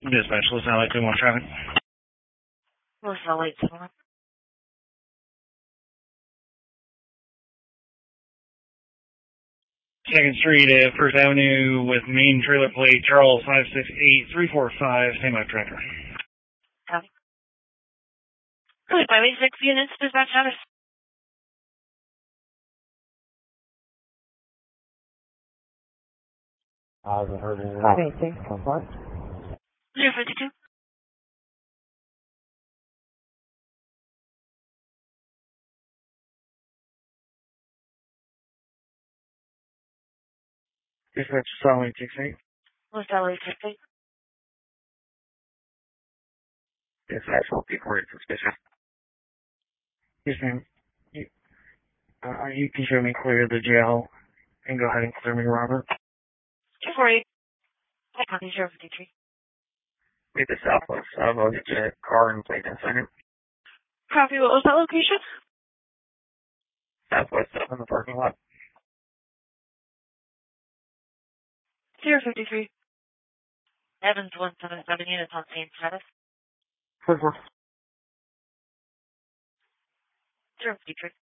Dispatch, Los Angeles 2-1 traffic. Los Angeles 2-1. Second Street at First Avenue with main trailer plate Charles 568345. Stand by, tractor. Copy. Good, 586 units, dispatch status. I haven't heard anything. 052. Dispatch, Solid 68. Los Angeles 68. Dispatch, will be reported suspicious. Yes, ma'am. You can show me clear the jail and go ahead and clear me, Robert. 248. I copy 053. Meet the southwest. I'll get you a car and plate in a second. Copy, what was that location? Southwest up in the parking lot. 053. Evans 177 units on scene status. 4-4. 053.